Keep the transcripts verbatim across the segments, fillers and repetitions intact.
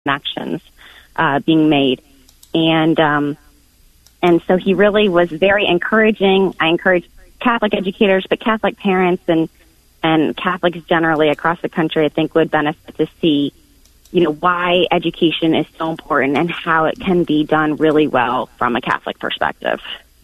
connections uh, being made. And um, and so he really was very encouraging. I encourage Catholic educators, but Catholic parents and and Catholics generally across the country, I think, would benefit to see, you know, why education is so important and how it can be done really well from a Catholic perspective.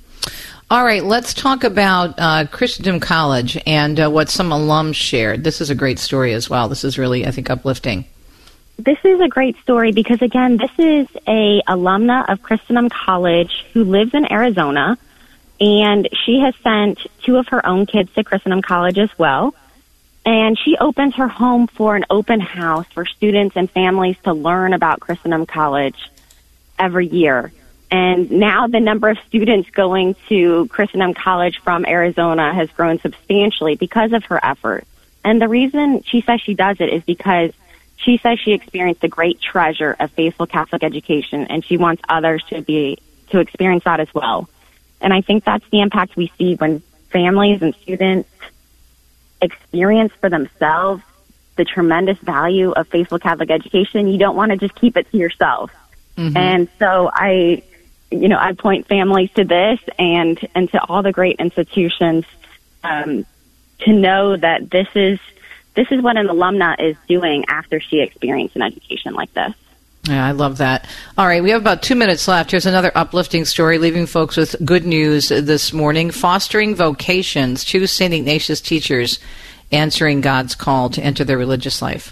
All right, let's talk about uh, Christendom College and uh, what some alums shared. This is a great story as well. This is really, I think, uplifting. This is a great story because, again, this is a alumna of Christendom College who lives in Arizona, and she has sent two of her own kids to Christendom College as well. And she opens her home for an open house for students and families to learn about Christendom College every year. And now the number of students going to Christendom College from Arizona has grown substantially because of her efforts. And the reason she says she does it is because she says she experienced the great treasure of faithful Catholic education, and she wants others to be to experience that as well. And I think that's the impact we see when families and students experience for themselves the tremendous value of faithful Catholic education. You don't want to just keep it to yourself. Mm-hmm. And so I, you know, I point families to this and, and to all the great institutions um, to know that this is this is what an alumna is doing after she experienced an education like this. Yeah, I love that. All right, we have about two minutes left. Here's another uplifting story, leaving folks with good news this morning. Fostering Vocations, two Saint Ignatius teachers answering God's call to enter their religious life.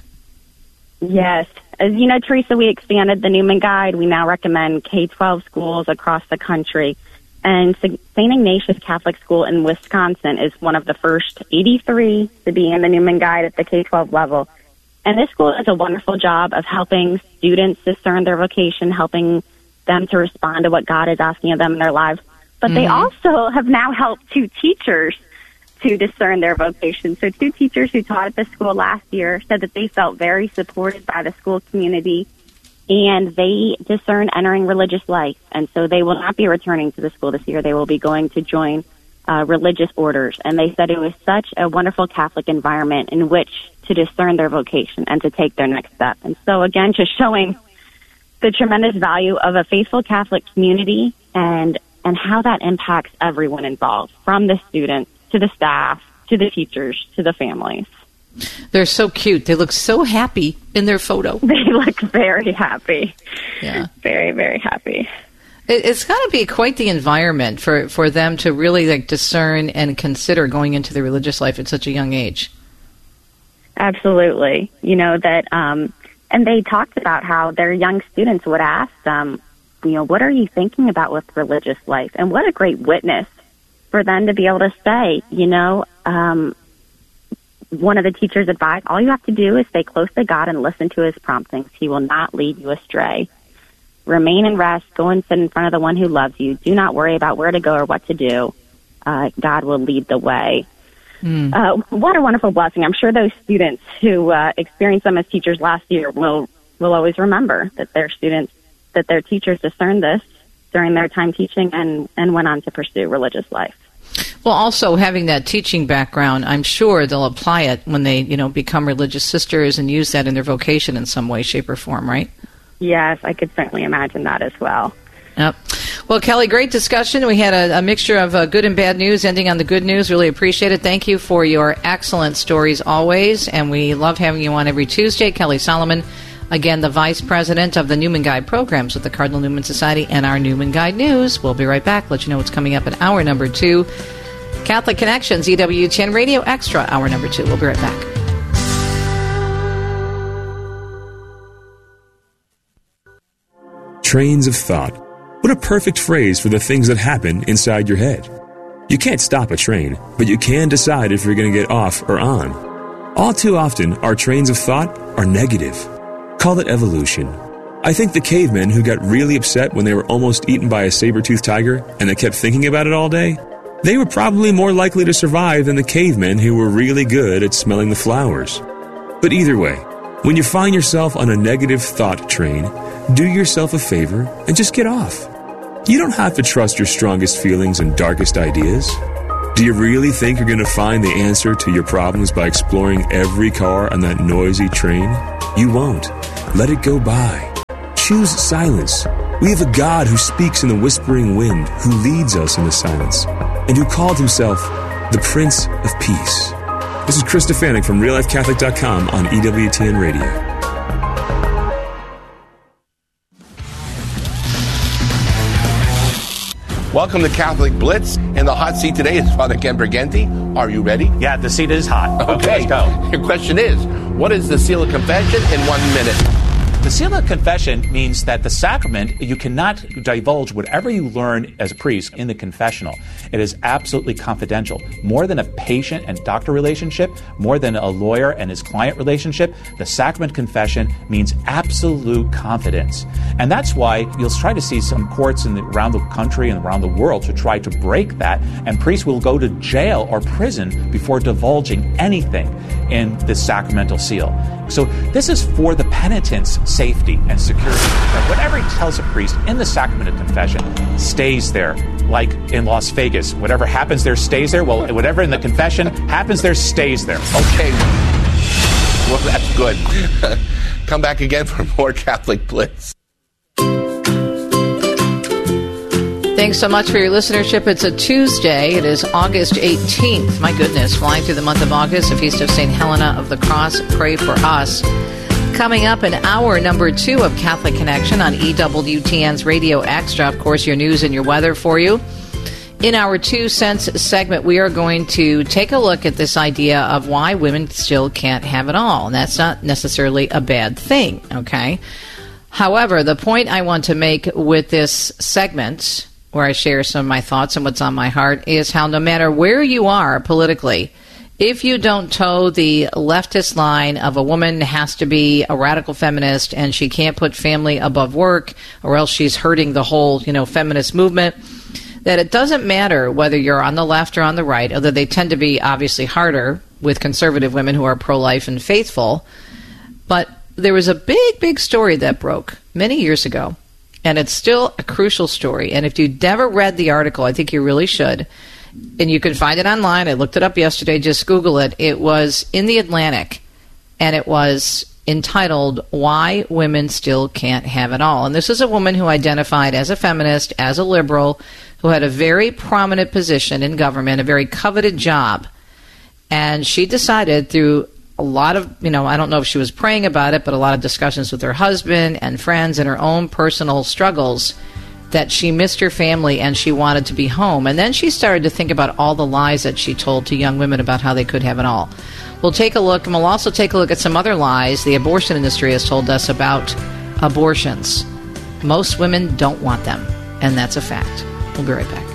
Yes. As you know, Teresa, we expanded the Newman Guide. We now recommend K twelve schools across the country. And Saint Ignatius Catholic School in Wisconsin is one of the first eighty-three to be in the Newman Guide at the K twelve level. And this school does a wonderful job of helping students discern their vocation, helping them to respond to what God is asking of them in their lives. But mm-hmm. they also have now helped two teachers to discern their vocation. So two teachers who taught at the school last year said that they felt very supported by the school community, and they discern entering religious life. And so they will not be returning to the school this year. They will be going to join uh, religious orders. And they said it was such a wonderful Catholic environment in which to discern their vocation and to take their next step. And so, again, just showing the tremendous value of a faithful Catholic community and and how that impacts everyone involved, from the students to the staff to the teachers to the families. They're so cute. They look so happy in their photo. They look very happy. Yeah. Very, very happy. It, it's got to be quite the environment for, for them to really like discern and consider going into the religious life at such a young age. Absolutely. You know, that, um, and they talked about how their young students would ask them, you know, what are you thinking about with religious life? And what a great witness for them to be able to say, you know, um, one of the teachers advised, all you have to do is stay close to God and listen to his promptings. He will not lead you astray. Remain in rest. Go and sit in front of the one who loves you. Do not worry about where to go or what to do. Uh, God will lead the way. Mm. Uh, what a wonderful blessing. I'm sure those students who uh, experienced them as teachers last year will will always remember that their students, that their teachers discerned this during their time teaching and, and went on to pursue religious life. Well, also having that teaching background, I'm sure they'll apply it when they, you know, become religious sisters and use that in their vocation in some way, shape, or form, right? Yes, I could certainly imagine that as well. Yep. Well, Kelly, great discussion. We had a, a mixture of uh, good and bad news, ending on the good news. Really appreciate it. Thank you for your excellent stories always, and we love having you on every Tuesday. Kelly Solomon, again, the Vice President of the Newman Guide Programs with the Cardinal Newman Society and our Newman Guide News. We'll be right back. Let you know what's coming up in hour number two. Catholic Connections, E W T N Radio Extra, hour number two. We'll be right back. Trains of thought. What a perfect phrase for the things that happen inside your head. You can't stop a train, but you can decide if you're going to get off or on. All too often, our trains of thought are negative. Call it evolution. I think the cavemen who got really upset when they were almost eaten by a saber-toothed tiger and they kept thinking about it all day, they were probably more likely to survive than the cavemen who were really good at smelling the flowers. But either way, when you find yourself on a negative thought train, do yourself a favor and just get off. You don't have to trust your strongest feelings and darkest ideas. Do you really think you're going to find the answer to your problems by exploring every car on that noisy train? You won't. Let it go by. choose silence. We have a God who speaks in the whispering wind, who leads us in the silence, and who called himself the Prince of Peace. This is Chris Stefanik from real life catholic dot com on E W T N Radio. Welcome to Catholic Blitz. In the hot seat today is Father Ken Briganti. Are you ready? Yeah, the seat is hot. Okay, okay, let's go. Your question is, what is the seal of confession in one minute? The seal of confession means that the sacrament, you cannot divulge whatever you learn as a priest in the confessional. It is absolutely confidential. More than a patient and doctor relationship, more than a lawyer and his client relationship, the sacrament confession means absolute confidence. And that's why you'll try to see some courts in the, around the country and around the world to try to break that, and priests will go to jail or prison before divulging anything in the sacramental seal. So this is for the penitent's safety and security. That whatever he tells a priest in the sacrament of confession stays there, like in Las Vegas. Whatever happens there stays there. Well, whatever in the confession happens there stays there. Okay. Well, that's good. Come back again for more Catholic Blitz. Thanks so much for your listenership. It's a Tuesday. It is August eighteenth. My goodness, flying through the month of August, the Feast of Saint Helena of the Cross. Pray for us. Coming up in hour number two of Catholic Connection on E W T N's Radio Extra. Of course, your news and your weather for you. In our Two Cents segment, we are going to take a look at this idea of why women still can't have it all. And that's not necessarily a bad thing, okay? However, the point I want to make with this segment, where I share some of my thoughts and what's on my heart, is how no matter where you are politically, if you don't toe the leftist line of a woman has to be a radical feminist and she can't put family above work or else she's hurting the whole, you know, feminist movement, that it doesn't matter whether you're on the left or on the right, although they tend to be obviously harder with conservative women who are pro-life and faithful. But there was a big, big story that broke many years ago. And it's still a crucial story. And if you've never read the article, I think you really should. And you can find it online. I looked it up yesterday. Just Google it. It was in the Atlantic. And it was entitled, Why Women Still Can't Have It All. And this is a woman who identified as a feminist, as a liberal, who had a very prominent position in government, a very coveted job. And she decided through a lot of, you know, I don't know if she was praying about it, but a lot of discussions with her husband and friends and her own personal struggles, that she missed her family and she wanted to be home. And then she started to think about all the lies that she told to young women about how they could have it all. We'll take a look, and we'll also take a look at some other lies the abortion industry has told us about abortions. Most women don't want them, and that's a fact. We'll be right back.